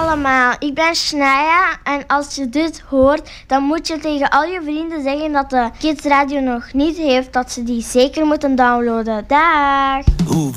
allemaal, ik ben Shania en als je dit hoort, dan moet je tegen al je vrienden zeggen dat de Kids Radio nog niet heeft, dat ze die zeker moeten downloaden. Dag!